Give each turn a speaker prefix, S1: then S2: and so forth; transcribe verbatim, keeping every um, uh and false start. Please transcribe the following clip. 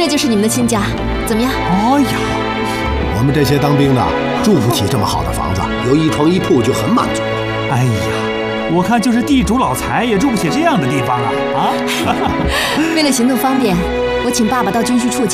S1: 这就是你们的新家，怎么样？
S2: 哎呀，
S3: 我们这些当兵的住不起这么好的房子，有一床一铺就很满足了。
S2: 哎呀，我看就是地主老财也住不起这样的地方啊！啊！
S1: 为了行动方便，我请爸爸到军需处。